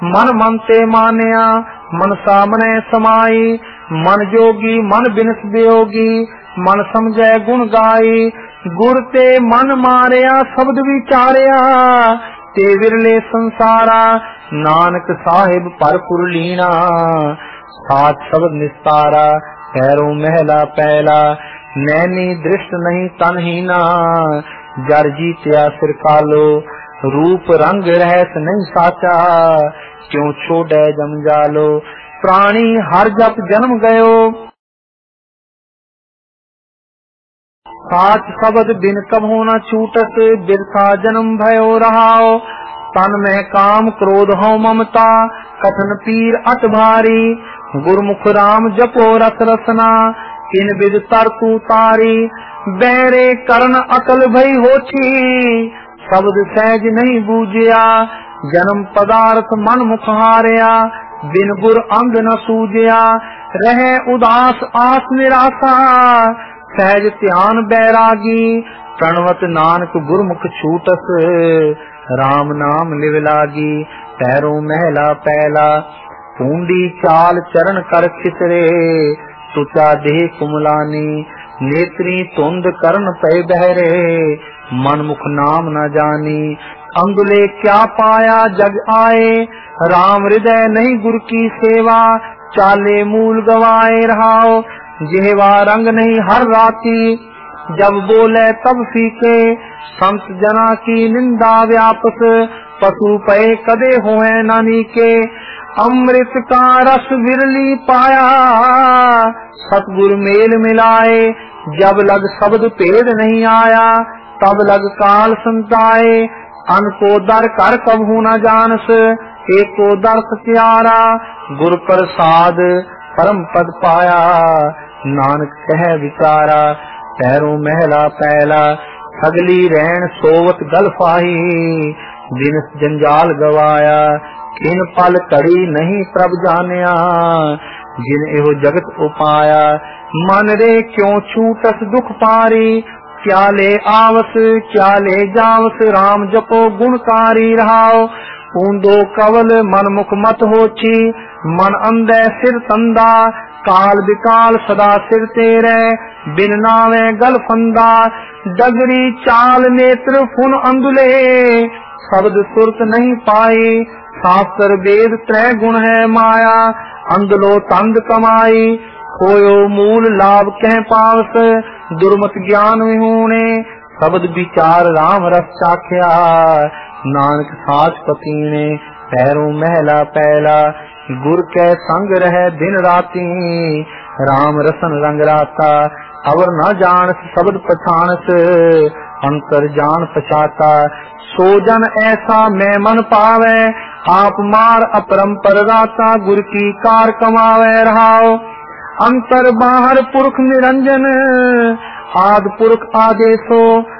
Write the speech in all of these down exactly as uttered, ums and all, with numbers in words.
मन मन ते मानिया मन सामने समाई, मन जोगी मन बिनस वियोगी, मन समझै गुण गाई। गुर ते मन मारिया शब्द विचारिया, ते विरले संसारा, नानक साहिब परपुर लीना। साथ शब्द निस्तारा पैरों महला पहला, नैनी दृष्ट नहीं तनहीना। जर जीत्या सिर कालो, रूप रंग रहस नहीं साचा, क्यों छोड़े जम जालो। प्राणी हर जप जन्म गयो, साच शब्द बिन कभो न छूटस। बिरथा जन्म भयो रहाओ, तन में काम क्रोध हो ममता, कथन पीर अट भारी। गुरमुख राम जपो रस रसना, किन बिद तरतु तारी। बैरे करण अकल भई होठी, शब्द सहज नहीं बूझिया। जन्म पदार्थ मन मुख हारिया, बिन गुर अंग न सूझिया। रहे उदास आस निराशा, सहज ध्यान बैरागी। प्रणवत नानक गुरमुख छूटस, राम नाम लिव लागी। पैरों महला पहला, पूंडी चाल चरण कर खिसरे। तुचा देह कुमलानी, नेत्री तुंद करण पे बहरे। मन मुख नाम न जानी, अंगुले क्या पाया जग आए। राम हृदय नहीं गुर की सेवा, चाले मूल गवाए रहाओ। जेवा रंग नहीं हर राती, जब बोले तब फीके। संत जना की निंदा व्यापक, पशु पे कदे होए नानी के। अमृत का रस विरली पाया, सतगुरु मेल मिलाए। जब लग शब्द पेड़ नहीं आया, तब लग काल संताए। अन को दर कर कभू न जानस, एक को दर सत्यारा। गुर प्रसाद परम पद पाया, नानक कह विचारा। पैरों महला पहला, सगली रैन सोवत गल फाही। दिन जंजाल गवाया, किन पल कड़ी नहीं प्रभ जानिया। जिन एहो जगत उपाया, मन रे क्यों छूटस दुख पारी। क्या ले आवस क्या ले जावस, राम जपो गुणकारी रहाओ। ऊंदो कवल मन मुख मत होची, मन अंधे सिर तंदा। काल विकाल सदा सिर तेरे, बिन नावे गल फंदा। डगरी चाल नेत्र फुन अंधुले, शब्द सुरत नहीं पाई। शास्त्र वेद त्रय गुण है माया, अंधलो तंद कमाई। खोयो मूल लाभ कह पावस, दुर्मत ज्ञान विहूणे। शब्द विचार राम रस चाख्या, नानक साच पतीने। पैरों महला पहला, गुर के संग रहे दिन राती। राम रसन रंग राता, अवर न जानस शब्द पछानस। अंतर जान पछाता, सो जन ऐसा मैं मन पावे। आप मार अपरंपर राता, गुर की कार कमावे रहाओ। अंतर बाहर पुरख निरंजन, आद पुरख आदेशो।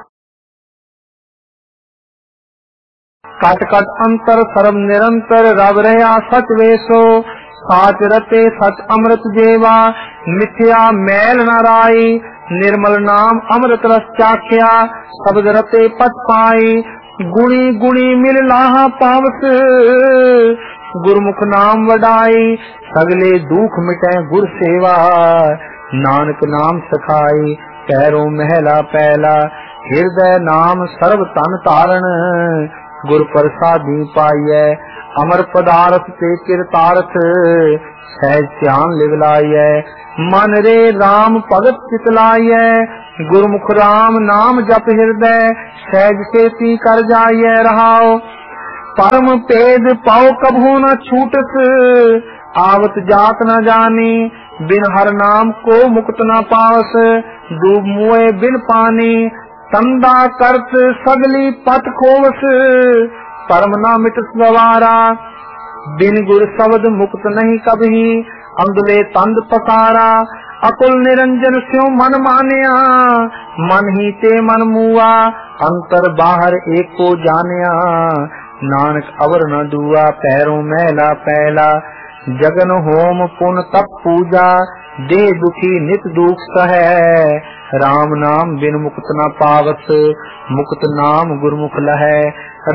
कट कट अंतर सर्व निरंतर, रव रहा सच वेसो। साच रते सच अमृत जेवा, मिथ्या मैल न राई। निर्मल नाम अमृत रस चाख्या, शब्द रते पच पाई। गुणी गुणी मिल लाहा पावस, गुरमुख नाम वडाई। सगले दुख मिटे गुर सेवा, नानक नाम सखाई। पैरों महला पहला, हृदय नाम सर्व तन तारण। गुर प्रसादी पाइय, अमर पदार्थ ते किरतारथ। सहज ध्यान लिवलाइय, मन रे राम भगत चितलाइय। गुरमुख राम नाम जप हृदय, सहज सेती कर जाइय रहाओ। परम पेद पाओ कभू न छूटस, आवत जात न जानी। बिन हर नाम को मुक्त न पावस, डूब मुए बिन पानी। तंदा करत सगली पट खोवस, परम न मिट सवारा। बिन गुर शब्द मुक्त नहीं कभी, अंगले तंद पसारा। अकुल निरंजन स्यों मन मानिया, मन ही ते मन मुआ। अंतर बाहर एक को जानिया, नानक अवर न दुआ। पैरों मैला पहला, जगन होम पुन तप पूजा। दे दुखी नित दुख सहे, राम नाम बिन मुक्त न पावस। मुक्त नाम गुरमुख लहै।